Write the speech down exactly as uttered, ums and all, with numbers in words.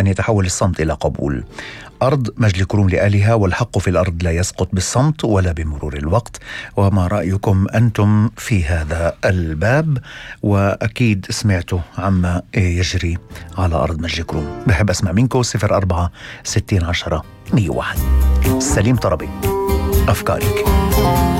أن يتحول الصمت إلى قبول. أرض مجد كروم لأهلها، والحق في الأرض لا يسقط بالصمت ولا بمرور الوقت. وما رأيكم أنتم في هذا الباب؟ وأكيد سمعتوا عما يجري على أرض مجد كروم. بحب أسمع منكم. صفر أربعة ستين عشرة مية واحد. سليم طربي، أفكارك.